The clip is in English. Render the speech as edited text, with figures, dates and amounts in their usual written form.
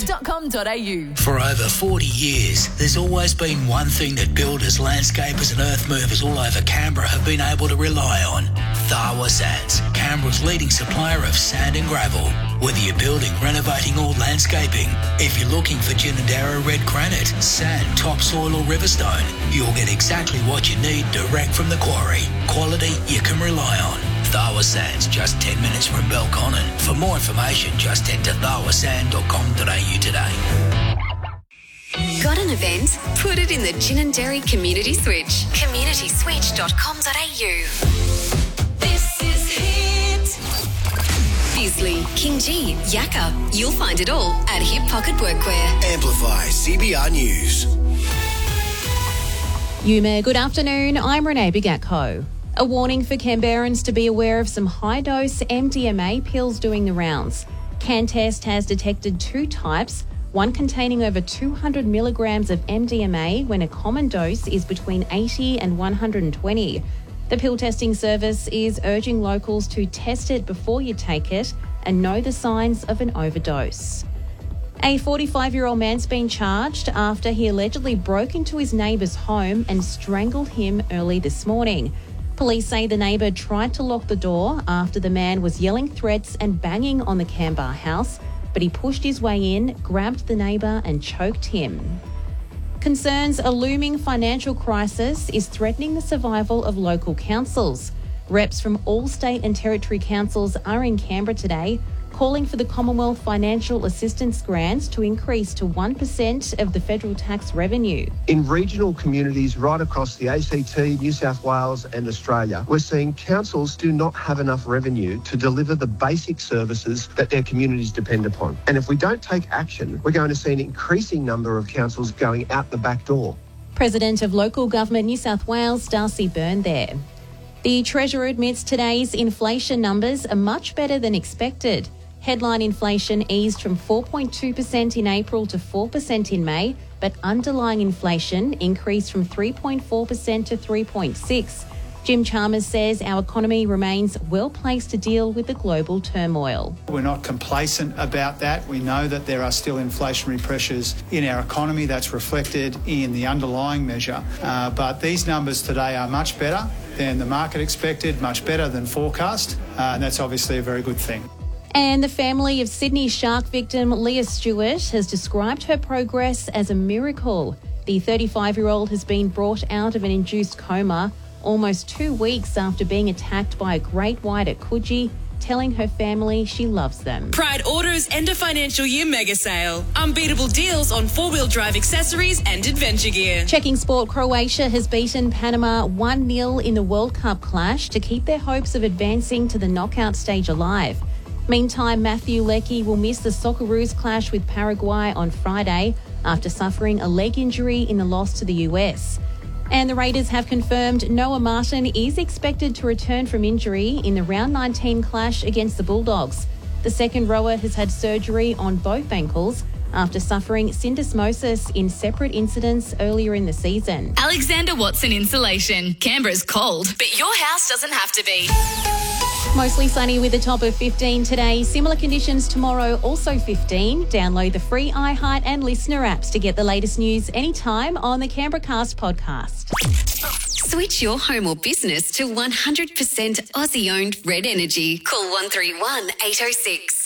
canberraswitch.com.au. For over 40 years, there's always been one thing that builders, landscapers and earth movers all over Canberra have been able to rely on. Tharwa Sands, Canberra's leading supplier of sand and gravel. Whether you're building, renovating or landscaping, if you're looking for Ginninderra red granite, sand, topsoil or riverstone, you'll get exactly what you need direct from the quarry. Quality you can rely on. Tharwa Sands, just 10 minutes from Belconnen. For more information, just head to tharwasand.com.au today. Got an event? Put it in the Ginninderra Community Switch. communityswitch.com.au. This is Hit. Bisley, King G, Yakka. You'll find it all at Hip Pocket Workwear. Amplify CBR News. Yume, good afternoon. I'm Renee Bigatko. A warning for Canberrans to be aware of some high-dose MDMA pills doing the rounds. CanTest has detected two types, one containing over 200 milligrams of MDMA when a common dose is between 80 and 120. The pill testing service is urging locals to test it before you take it and know the signs of an overdose. A 45-year-old man's been charged after he allegedly broke into his neighbour's home and strangled him early this morning. Police say the neighbour tried to lock the door after the man was yelling threats and banging on the Canberra house, but he pushed his way in, grabbed the neighbour and choked him. Concerns a looming financial crisis is threatening the survival of local councils. Reps from all state and territory councils are in Canberra today, calling for the Commonwealth Financial Assistance Grants to increase to 1% of the federal tax revenue. In regional communities right across the ACT, New South Wales and Australia, we're seeing councils do not have enough revenue to deliver the basic services that their communities depend upon. And if we don't take action, we're going to see an increasing number of councils going out the back door. President of Local Government New South Wales, Darcy Byrne there. The Treasurer admits today's inflation numbers are much better than expected. Headline inflation eased from 4.2% in April to 4% in May, but underlying inflation increased from 3.4% to 3.6%. Jim Chalmers says our economy remains well placed to deal with the global turmoil. We're not complacent about that. We know that there are still inflationary pressures in our economy. That's reflected in the underlying measure. But these numbers today are much better than the market expected, much better than forecast, and that's obviously a very good thing. And the family of Sydney shark victim Leah Stewart has described her progress as a miracle. The 35-year-old has been brought out of an induced coma almost 2 weeks after being attacked by a great white at Coogee, telling her family she loves them. Pride Auto's end of financial year mega sale. Unbeatable deals on four-wheel drive accessories and adventure gear. Checking sport, Croatia has beaten Panama 1-0 in the World Cup clash to keep their hopes of advancing to the knockout stage alive. Meantime, Matthew Leckie will miss the Socceroos clash with Paraguay on Friday after suffering a leg injury in the loss to the US. And the Raiders have confirmed Noah Martin is expected to return from injury in the round 19 clash against the Bulldogs. The second rower has had surgery on both ankles after suffering syndesmosis in separate incidents earlier in the season. Alexander Watson Insulation. Canberra's cold, but your house doesn't have to be. Mostly sunny with a top of 15 today. Similar conditions tomorrow, also 15. Download the free iHeart and Listener apps to get the latest news anytime on the Canberra Cast podcast. Switch your home or business to 100% Aussie-owned Red Energy. Call 131 806.